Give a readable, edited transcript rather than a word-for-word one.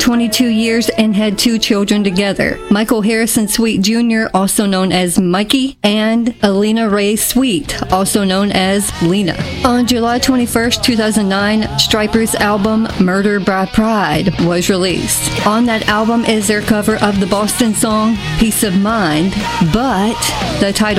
22 years and had 2 children together. Michael Harrison Sweet Jr., also known as Mikey, and Alina Ray Sweet, also known as Lena. On July 21st, 2009, Stryper's album Murder by Pride was released. On that album is their cover of the Boston song Peace of Mind, but the title